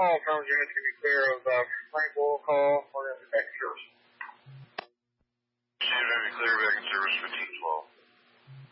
all common units can be clear of Frank will call. We're going to be back in service. Unit clear back in service 1512.